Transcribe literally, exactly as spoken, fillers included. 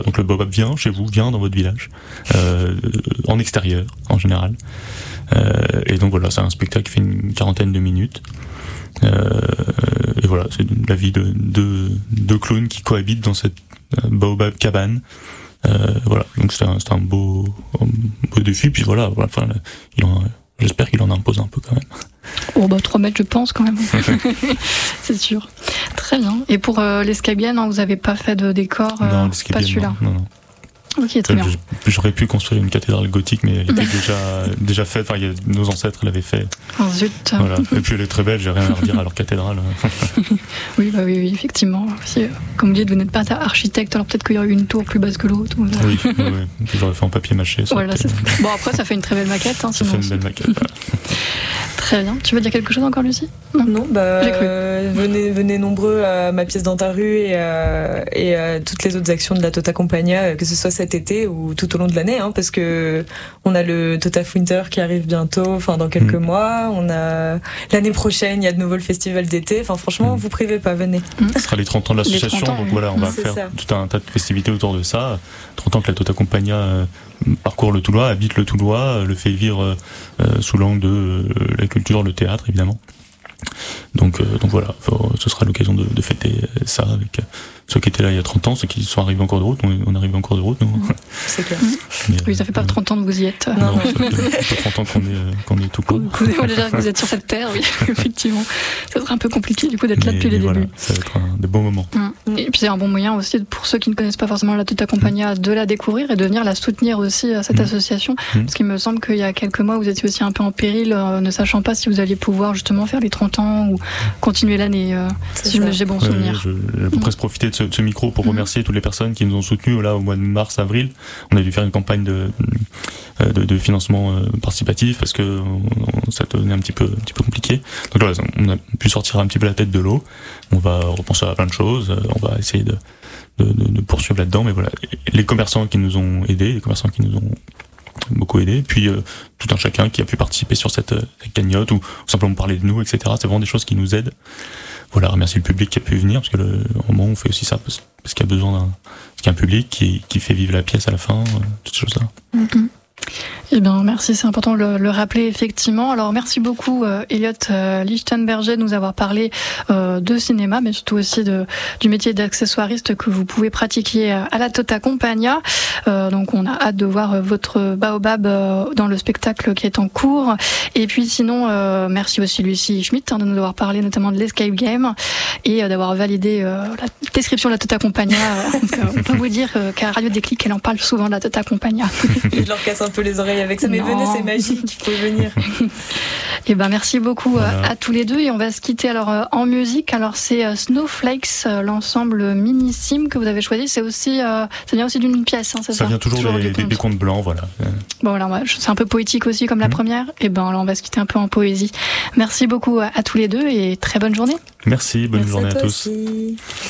voilà, donc le baobab vient chez vous, vient dans votre village, euh, en extérieur en général. Euh, et donc voilà, c'est un spectacle qui fait une quarantaine de minutes. Euh, et voilà, c'est la vie de deux de clowns qui cohabitent dans cette baobab cabane. Euh, voilà, donc c'est un, c'est un beau, un beau défi. Puis voilà, voilà enfin, il en, j'espère qu'il en impose un peu quand même. Oh bah trois mètres je pense quand même. C'est sûr. Très bien. Et pour euh, l'escape game, non, vous n'avez pas fait de décor euh, Non, l'escape pas game, celui-là. Non, non. Ok, très bien. J'aurais pu construire une cathédrale gothique, mais elle était déjà, déjà faite. Enfin, il y a, nos ancêtres l'avaient fait. Oh, zut. Voilà. Et puis elle est très belle, j'ai rien à redire à leur cathédrale. Oui, bah oui, oui, effectivement. Si, comme vous dites, vous n'êtes pas architecte, alors peut-être qu'il y aurait eu une tour plus basse que l'autre. Ou... Oui, oui, oui. J'aurais fait en papier mâché. Voilà, c'est... Bon, après, ça fait une très belle maquette. Hein, ça fait une belle maquette. Voilà. Très bien. Tu veux dire quelque chose encore, Lucie ? Non, non bah, J'ai cru. Euh, venez, venez nombreux à ma pièce dans ta rue et, euh, et à toutes les autres actions de la Tota Compagna, que ce soit cet été ou tout au long de l'année, hein, parce que on a le Tota Winter qui arrive bientôt, enfin dans quelques mmh. mois. On a l'année prochaine, il y a de nouveau le festival d'été. Enfin, franchement, mmh. vous privez pas, venez. Ce sera les trente ans de l'association, trente ans, donc oui. voilà, on va C'est faire ça. tout un tas de festivités autour de ça. trente ans que la Tota Compagna euh, parcourt le Toulois, habite le Toulois, le fait vivre euh, sous l'angle de euh, la culture, le théâtre, évidemment. Donc, euh, donc voilà, faut, ce sera l'occasion de, de fêter ça avec euh, ceux qui étaient là il y a trente ans, ceux qui sont arrivés en cours de route. On, on arrive en cours de route, nous. Mmh. C'est clair. Mais, oui, ça fait pas trente ans que vous y êtes. Non, non ça fait trente ans qu'on est, euh, qu'on est tout court. Déjà que vous êtes sur cette terre, oui, effectivement. Ça serait un peu compliqué du coup d'être là mais, depuis les voilà, débuts. Ça va être un des bons moments. Mmh. Et puis c'est un bon moyen aussi pour ceux qui ne connaissent pas forcément la Tota Compagna de la découvrir et de venir la soutenir aussi, cette mmh. association. Mmh. Parce qu'il me semble qu'il y a quelques mois, vous étiez aussi un peu en péril, euh, ne sachant pas si vous alliez pouvoir justement faire les trente ans ou continuer l'année, euh, si ça. J'ai bon souvenir. Ouais, je, je peux presque profiter de ce, de ce micro pour mmh. remercier toutes les personnes qui nous ont soutenus là au mois de mars, avril. On a dû faire une campagne de, de, de financement participatif parce que on, ça devenait un petit peu, un petit peu compliqué. Donc voilà, on a pu sortir un petit peu la tête de l'eau. On va repenser à plein de choses. On va essayer de, de, de, de poursuivre là-dedans. Mais voilà, les commerçants qui nous ont aidés, les commerçants qui nous ont beaucoup aidé, puis euh, tout un chacun qui a pu participer sur cette, cette cagnotte ou, ou simplement parler de nous, et cetera. C'est vraiment des choses qui nous aident. Voilà, remercier le public qui a pu venir, parce que le, au moment on fait aussi ça, parce, parce qu'il y a besoin d'un, parce qu'il y a un public qui, qui fait vivre la pièce à la fin, euh, toutes ces choses-là. Mm-hmm. Eh bien, merci, c'est important de le, le rappeler effectivement. Alors, merci beaucoup euh, Elliot euh, Lichtenberger de nous avoir parlé euh, de cinéma, mais surtout aussi de, du métier d'accessoiriste que vous pouvez pratiquer à la Tota Compagna. Euh, donc, on a hâte de voir votre baobab euh, dans le spectacle qui est en cours. Et puis, sinon, euh, merci aussi Lucie Schmitt hein, de nous avoir parlé notamment de l'escape game et euh, d'avoir validé euh, la description de la Tota Compagna. Donc, euh, on peut vous dire euh, qu'à Radio Déclic, elle en parle souvent de la Tota Compagna. Je leur casse un peu les oreilles avec ça, mais non. venez, c'est magique, il faut venir. Et ben merci beaucoup voilà. à tous les deux et on va se quitter alors euh, en musique. Alors c'est euh, Snowflakes, euh, l'ensemble Minissime que vous avez choisi. C'est aussi, euh, ça vient aussi d'une pièce, hein, c'est ça. Ça vient toujours, toujours des, des, des contes blancs, voilà. Bon voilà, c'est un peu poétique aussi comme la mmh. première. Et ben là on va se quitter un peu en poésie. Merci beaucoup à, à tous les deux et très bonne journée. Merci, bonne Merci journée à, à tous. Aussi.